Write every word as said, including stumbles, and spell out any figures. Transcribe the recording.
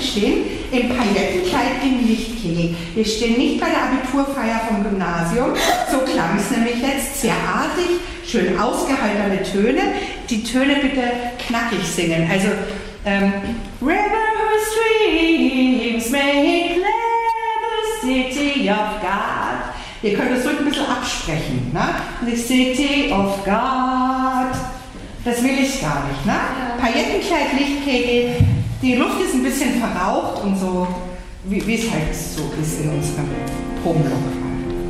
stehen im Paillettenkleid im Lichtkegel. Wir stehen nicht bei der Abiturfeier vom Gymnasium. So klang es nämlich jetzt, sehr artig, schön ausgehaltene Töne. Die Töne bitte knackig singen. Also, ähm, River whose streams make clear the city of God. Ihr könnt es ruhig ein bisschen absprechen. Ne? The city of God. Das will ich gar nicht. Ne? Paillettenkleid, Lichtkegel. Die Luft ist ein bisschen verraucht und so, wie es halt so ist in unserem Homelook.